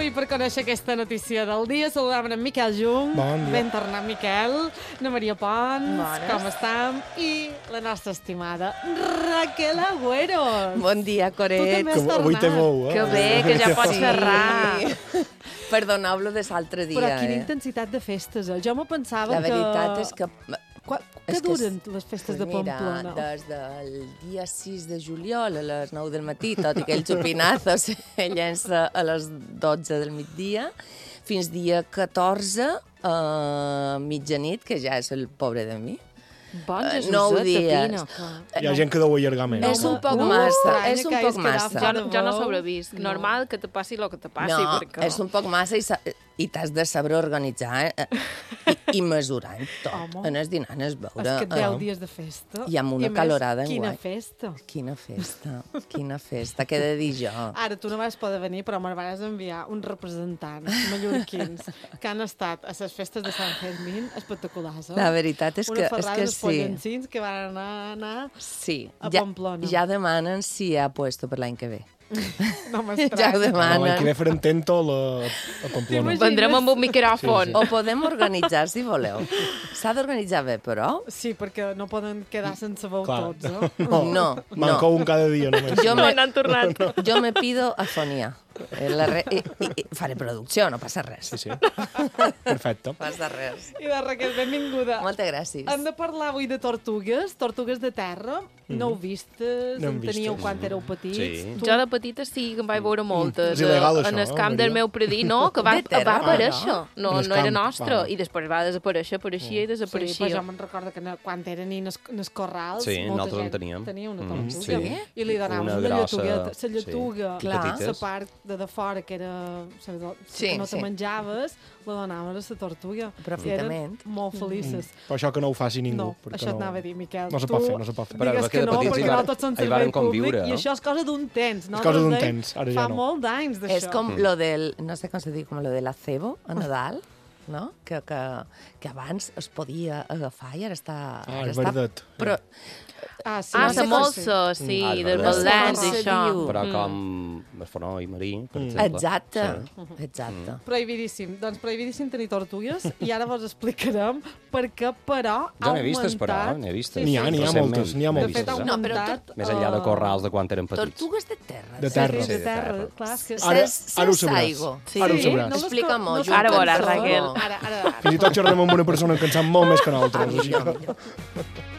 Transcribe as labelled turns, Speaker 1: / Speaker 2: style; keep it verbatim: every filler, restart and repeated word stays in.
Speaker 1: avui per conèixer aquesta notícia del dia. Saludem en Miquel Jung.
Speaker 2: Bon dia.
Speaker 1: Ben tornat, Miquel. Na Maria Pons.
Speaker 3: Bones.
Speaker 1: Com estem? I la nostra estimada Raquel Agüero.
Speaker 3: Bon dia,
Speaker 1: Tu
Speaker 3: Coret.
Speaker 1: també
Speaker 2: Que
Speaker 1: has
Speaker 2: avui té
Speaker 1: tornat.
Speaker 2: bou, eh?
Speaker 3: Que bé, que ja pots
Speaker 1: Sí.
Speaker 3: xerrar. Perdoneu-lo de l'altre dia.
Speaker 1: Però quina
Speaker 3: eh?
Speaker 1: intensitat de festes, eh? Jo me pensava
Speaker 3: La
Speaker 1: que...
Speaker 3: veritat és que...
Speaker 1: Qua...
Speaker 3: és
Speaker 1: Que
Speaker 3: que
Speaker 1: duren
Speaker 3: és-
Speaker 1: les festes
Speaker 3: pues
Speaker 1: de
Speaker 3: mira,
Speaker 1: Pamplona?
Speaker 3: des del dia sis de juliol a les nou del matí, tot i que el xupinazo se llença a les dotze del migdia, fins dia catorze a mitjanit, que ja és el pobre de mi.
Speaker 4: Bon
Speaker 3: Eh,
Speaker 4: Jesuset
Speaker 3: nou
Speaker 4: de
Speaker 3: dies.
Speaker 4: Pina.
Speaker 2: Hi ha gent que deu allargar més.
Speaker 3: És un poc
Speaker 1: Uh,
Speaker 3: massa,
Speaker 1: estranya
Speaker 3: és un
Speaker 1: que
Speaker 3: poc
Speaker 1: hagis quedat
Speaker 3: massa.
Speaker 4: Jo,
Speaker 1: fora.
Speaker 4: no- jo no sobrevist.
Speaker 1: No.
Speaker 4: Normal que te passi el que te passi.
Speaker 3: No,
Speaker 4: perquè...
Speaker 3: és un poc massa i, sa- i t'has de saber organitzar eh? I, i mesurar tot.
Speaker 1: Home.
Speaker 3: Anar dinant, anar beure.
Speaker 1: És que deu
Speaker 3: eh?
Speaker 1: dies de festa.
Speaker 3: I amb una
Speaker 1: a més,
Speaker 3: calorada
Speaker 1: Quina
Speaker 3: enguany.
Speaker 1: festa.
Speaker 3: Quina festa, quina festa, què he de dir jo?
Speaker 1: Ara, tu no vas poder venir, però me'n vas enviar uns representants mallorquins que han estat a les festes de Sant Fermín espectaculars. Eh?
Speaker 3: La veritat és que,
Speaker 1: Una
Speaker 3: és
Speaker 1: ferrada
Speaker 3: que
Speaker 1: de
Speaker 3: sí.
Speaker 1: pollencins que van anar, anar
Speaker 3: Sí,
Speaker 1: a
Speaker 3: ja,
Speaker 1: Pamplona.
Speaker 3: ja demanen si hi ha puesto per l'any que ve.
Speaker 1: no
Speaker 3: Ja ho
Speaker 1: m'estranya.
Speaker 2: L'any que
Speaker 3: demanen.
Speaker 2: ve farem tento a, la, a Pamplona.
Speaker 1: T'imagines?
Speaker 4: Vendrem amb un micròfon.
Speaker 3: O podem organitzar, si voleu. S'ha d'organitzar bé, però...
Speaker 1: Sí, perquè no poden quedar sense veu
Speaker 2: Clar.
Speaker 1: tots, eh?
Speaker 3: No, no.
Speaker 2: Manca un cada dia només.
Speaker 3: Jo
Speaker 4: No,
Speaker 3: me,
Speaker 4: n'han tornat.
Speaker 3: jo me pido afonia. Eh, La re... I, i, i faré producció, no passa res.
Speaker 2: Sí, sí. Perfecte.
Speaker 3: No passa res.
Speaker 1: I de Raquel, benvinguda.
Speaker 3: Moltes gràcies.
Speaker 1: Hem de parlar avui de tortugues, tortugues de terra. No heu vistes?
Speaker 2: No hem
Speaker 1: en teníeu
Speaker 2: vistes.
Speaker 1: quan éreu petits?
Speaker 5: Sí.
Speaker 1: Tu?
Speaker 4: Jo de petita sí que en vaig veure moltes.
Speaker 2: És il·legal,
Speaker 4: eh, en
Speaker 2: això,
Speaker 4: el
Speaker 2: eh,
Speaker 4: camp del
Speaker 2: Maria?
Speaker 4: meu predí, no, que va,
Speaker 3: De terra?
Speaker 4: va
Speaker 3: Ah,
Speaker 4: aparèixer.
Speaker 2: no?
Speaker 4: No,
Speaker 2: En el
Speaker 4: no era
Speaker 2: camp,
Speaker 4: nostre.
Speaker 2: va.
Speaker 4: I després va desaparèixer, apareixia i
Speaker 1: Sí, però
Speaker 4: desapareixia.
Speaker 1: jo me'n recordo que ne- quan eren en els, en els corrals,
Speaker 5: Sí,
Speaker 1: molta
Speaker 5: nosaltres en
Speaker 1: gent
Speaker 5: teníem.
Speaker 1: tenia una
Speaker 5: Mm,
Speaker 1: tortuga.
Speaker 3: sí.
Speaker 1: I li donaven
Speaker 5: Una
Speaker 1: una,
Speaker 5: grossa,
Speaker 1: lletugueta, la
Speaker 5: sí.
Speaker 1: lletuga,
Speaker 3: Clar.
Speaker 1: la
Speaker 5: Petites.
Speaker 1: part de, de fora, que era saps, la
Speaker 3: Sí,
Speaker 1: que no te
Speaker 3: sí.
Speaker 1: menjaves, la donaven a la tortuga.
Speaker 3: Aprofitament.
Speaker 1: I eren molt felices.
Speaker 2: Per això que no ho faci ningú.
Speaker 1: No,
Speaker 2: perquè
Speaker 1: això t'anava a dir, Miquel.
Speaker 2: No se
Speaker 1: tu
Speaker 2: pot fer, no se pot fer.
Speaker 5: Però
Speaker 1: digues
Speaker 5: perquè
Speaker 1: que
Speaker 5: de
Speaker 1: no,
Speaker 5: petits hi
Speaker 1: perquè
Speaker 5: va-
Speaker 1: no tots són
Speaker 5: hi
Speaker 1: servei
Speaker 5: varen
Speaker 1: públic
Speaker 5: conviure,
Speaker 1: i
Speaker 5: no?
Speaker 1: això és cosa d'un temps. No?
Speaker 2: És cosa d'un
Speaker 1: Des de-
Speaker 2: temps, ara ja
Speaker 1: Fa
Speaker 2: no.
Speaker 1: molt d'anys d'això.
Speaker 3: És com lo del, no sé com se diu, com lo de l'acebo a Nadal, no? Que, que, que abans es podia agafar i ara està...
Speaker 2: Ah,
Speaker 3: ara
Speaker 2: és
Speaker 3: està
Speaker 2: verdet.
Speaker 3: Però,
Speaker 1: Ah, sí,
Speaker 4: Ah,
Speaker 1: no sé
Speaker 4: la
Speaker 1: com
Speaker 4: molsa, sí,
Speaker 5: Ah, és
Speaker 4: del
Speaker 5: verdad.
Speaker 4: Valdans
Speaker 3: Sí,
Speaker 4: i
Speaker 3: sí,
Speaker 4: això.
Speaker 3: diu.
Speaker 5: Però
Speaker 4: Mm.
Speaker 5: com el fonoll marí, per
Speaker 2: Mm.
Speaker 5: exemple.
Speaker 3: exacte,
Speaker 5: Sí.
Speaker 3: exacte.
Speaker 1: Prohibidíssim. Doncs prohibidíssim tenir tortugues i ara vos explicarem per què, però,
Speaker 5: Jo
Speaker 1: ha
Speaker 5: n'he vistes, però,
Speaker 1: augmentat...
Speaker 5: n'he vistes.
Speaker 2: N'hi ha, n'hi ha
Speaker 5: Recentment,
Speaker 2: moltes, n'hi ha
Speaker 5: n'he
Speaker 2: moltes.
Speaker 1: De fet, ha
Speaker 5: vistes, eh?
Speaker 3: No, però
Speaker 1: augmentat...
Speaker 5: Més enllà de
Speaker 1: eh,
Speaker 5: corrals de quan eren petits.
Speaker 3: Tortugues de terra.
Speaker 2: De
Speaker 1: Sí,
Speaker 2: terra.
Speaker 1: sí, de
Speaker 5: Sí, de
Speaker 1: terra.
Speaker 5: terra.
Speaker 1: Clar, és que...
Speaker 2: Ara,
Speaker 3: Sense
Speaker 2: ara ho sabràs.
Speaker 3: aigua.
Speaker 4: Sí.
Speaker 2: Ara ho
Speaker 1: Sí,
Speaker 2: sabràs.
Speaker 1: no les
Speaker 3: Explica-m'ho,
Speaker 1: co- no
Speaker 3: jo
Speaker 4: Ara
Speaker 3: que
Speaker 4: veuràs,
Speaker 3: en sé.
Speaker 4: Raquel.
Speaker 1: Ara, ara, ara.
Speaker 2: Fins i tot xerrem amb una persona que en sap molt més que nosaltres.
Speaker 3: Ah,
Speaker 2: Així
Speaker 3: millor,
Speaker 2: que...
Speaker 3: millor.